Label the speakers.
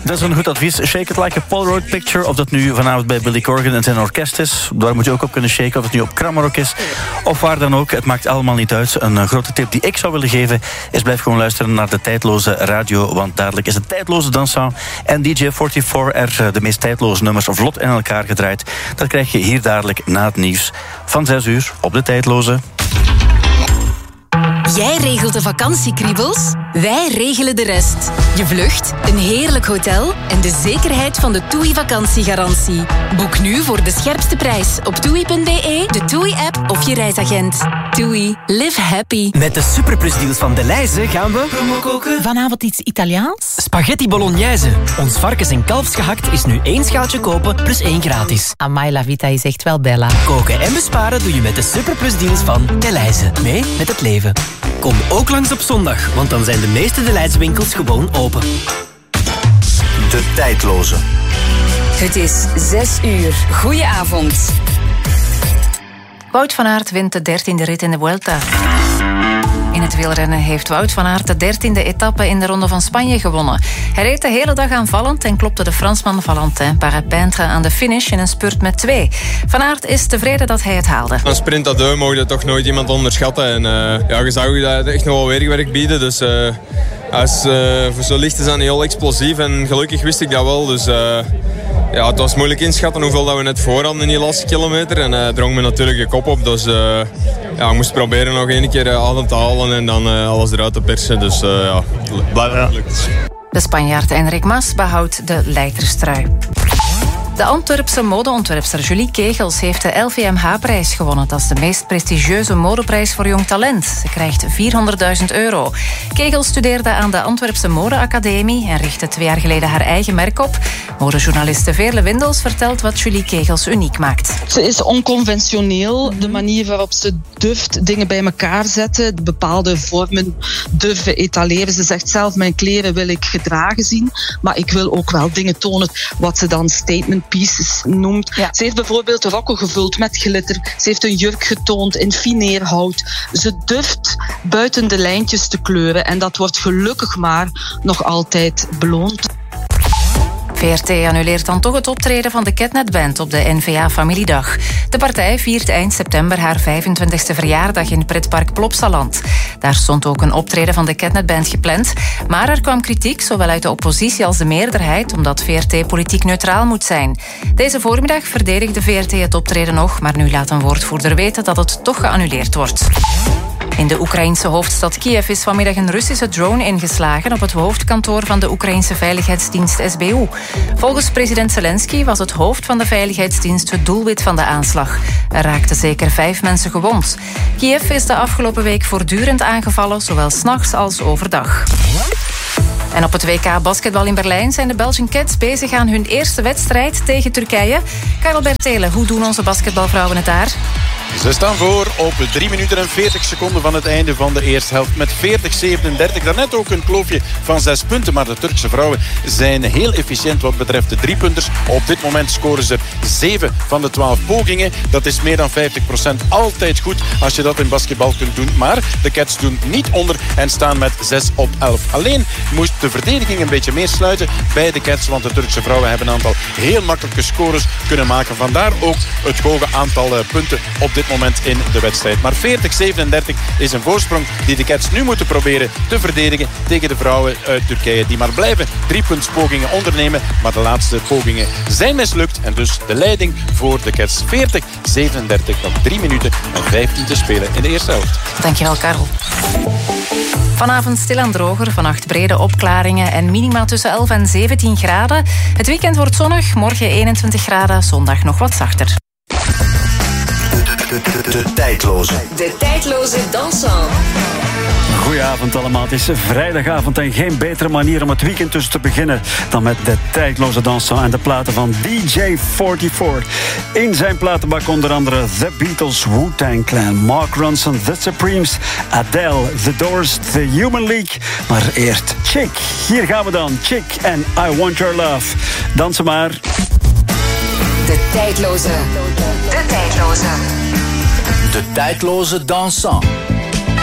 Speaker 1: Dat is een goed advies. Shake it like a Polaroid picture. Of dat nu vanavond bij Billy Corgan en zijn orkest is. Daar moet je ook op kunnen shaken. Of het nu op Kramrock is. Of waar dan ook. Het maakt allemaal niet uit. Een grote tip die ik zou willen geven is blijf gewoon luisteren naar de tijdloze radio. Want dadelijk is het tijdloze danszaal en DJ44 er de meest tijdloze nummers vlot in elkaar gedraaid. Dat krijg je hier dadelijk na het nieuws van 6 uur op de tijdloze.
Speaker 2: Jij regelt de vakantiekriebels, wij regelen de rest. Je vlucht, een heerlijk hotel en de zekerheid van de TUI vakantiegarantie. Boek nu voor de scherpste prijs op TUI.be, de TUI-app of je reisagent. TUI, live happy.
Speaker 3: Met de superplusdeals van Delhaize gaan we...
Speaker 4: Vanavond iets Italiaans?
Speaker 3: Spaghetti bolognese. Ons varkens- en kalfsgehakt is nu 1 schaaltje kopen plus 1 gratis.
Speaker 4: Amai, la vita is echt wel bella.
Speaker 3: Koken en besparen doe je met de superplusdeals van Delhaize. Mee met het leven. Kom ook langs op zondag, want dan zijn de meeste Delhaize winkels gewoon open.
Speaker 5: De tijdloze.
Speaker 2: Het is 6 uur. Goedenavond.
Speaker 6: Wout van Aert wint de 13e rit in de Vuelta. In het wielrennen heeft Wout van Aert de 13e etappe in de Ronde van Spanje gewonnen. Hij reed de hele dag aanvallend en klopte de Fransman Valentin Parapintre aan de finish in een spurt met 2. Van Aert is tevreden dat hij het haalde.
Speaker 7: Een sprint à deux mogen toch nooit iemand onderschatten. En je zag dat echt nog wel werkwerk bieden. Dus voor zo licht is dat niet heel explosief. En gelukkig wist ik dat wel. Dus het was moeilijk inschatten hoeveel dat we net voor hadden in die laatste kilometer. En drong me natuurlijk de kop op. Dus ik moest proberen nog 1 keer adem te halen en dan alles eruit te persen. Dus blijkbaar lukt.
Speaker 6: De Spanjaard Enric Mas behoudt de leiderstrui. De Antwerpse modeontwerpster Julie Kegels heeft de LVMH-prijs gewonnen. Dat is de meest prestigieuze modeprijs voor jong talent. Ze krijgt €400.000. Kegels studeerde aan de Antwerpse Modeacademie en richtte 2 jaar geleden haar eigen merk op. Modejournaliste Veerle Windels vertelt wat Julie Kegels uniek maakt.
Speaker 8: Ze is onconventioneel. De manier waarop ze durft dingen bij elkaar zetten, bepaalde vormen durven etaleren. Ze zegt zelf, mijn kleren wil ik gedragen zien, maar ik wil ook wel dingen tonen wat ze dan statement pieces noemt. Ja. Ze heeft bijvoorbeeld rokken gevuld met glitter. Ze heeft een jurk getoond in fineerhout. Ze durft buiten de lijntjes te kleuren en dat wordt gelukkig maar nog altijd beloond.
Speaker 6: VRT annuleert dan toch het optreden van de Ketnet Band op de N-VA-familiedag. De partij viert eind september haar 25e verjaardag in pretpark Plopsaland. Daar stond ook een optreden van de Ketnet Band gepland. Maar er kwam kritiek, zowel uit de oppositie als de meerderheid, omdat VRT politiek neutraal moet zijn. Deze voormiddag verdedigde VRT het optreden nog, maar nu laat een woordvoerder weten dat het toch geannuleerd wordt. In de Oekraïnse hoofdstad Kiev is vanmiddag een Russische drone ingeslagen op het hoofdkantoor van de Oekraïnse veiligheidsdienst SBU. Volgens president Zelensky was het hoofd van de veiligheidsdienst het doelwit van de aanslag. Er raakten zeker 5 mensen gewond. Kiev is de afgelopen week voortdurend aangevallen, zowel 's nachts als overdag. En op het WK basketbal in Berlijn zijn de Belgian Cats bezig aan hun eerste wedstrijd tegen Turkije. Karel Bertelen, hoe doen onze basketbalvrouwen het daar?
Speaker 9: Ze staan voor op 3 minuten en 40 seconden van het einde van de eerste helft met 40-37. Daarnet ook een kloofje van 6 punten, maar de Turkse vrouwen zijn heel efficiënt wat betreft de 3-punters. Op dit moment scoren ze 7 van de 12 pogingen. Dat is meer dan 50%. Altijd goed als je dat in basketbal kunt doen. Maar de Cats doen niet onder en staan met 6-11. Alleen moest de verdediging een beetje meer sluiten bij de Cats, want de Turkse vrouwen hebben een aantal heel makkelijke scores kunnen maken. Vandaar ook het hoge aantal punten op dit moment in de wedstrijd. Maar 40-37 is een voorsprong die de Cats nu moeten proberen te verdedigen tegen de vrouwen uit Turkije, die maar blijven 3-puntspogingen ondernemen, maar de laatste pogingen zijn mislukt en dus de leiding voor de Cats 40-37, nog 3 minuten en 15 te spelen in de eerste helft.
Speaker 6: Dankjewel, Karel. Vanavond stilaan droger, vannacht brede opklaringen en minima tussen 11 en 17 graden. Het weekend wordt zonnig, morgen 21 graden, zondag nog wat zachter.
Speaker 5: De tijdloze.
Speaker 2: De tijdloze danszaal.
Speaker 1: Goedenavond allemaal. Het is vrijdagavond en geen betere manier om het weekend dus te beginnen dan met de tijdloze danszaal en de platen van DJ44. In zijn platenbak onder andere The Beatles, Wu-Tang Clan, Mark Ronson, The Supremes, Adele, The Doors, The Human League. Maar eerst Chick. Hier gaan we dan. Chick en I Want Your Love. Dansen maar.
Speaker 2: De tijdloze. De tijdloze.
Speaker 5: De tijdloze dansant.